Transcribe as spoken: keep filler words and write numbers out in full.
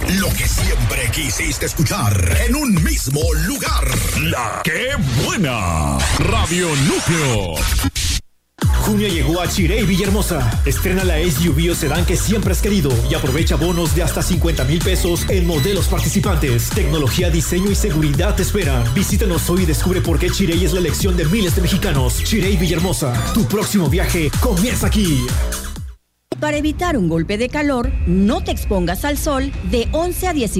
Lo que siempre quisiste escuchar en un mismo lugar. La que buena. Radio Núcleo. Junio llegó a Chirey Villahermosa. Estrena la S U V o sedán que siempre has querido y aprovecha bonos de hasta cincuenta mil pesos en modelos participantes. Tecnología, diseño y seguridad te esperan. Visítanos hoy y descubre por qué Chirey es la elección de miles de mexicanos. Chirey Villahermosa, tu próximo viaje comienza aquí. Para evitar un golpe de calor, no te expongas al sol de once a dieciséis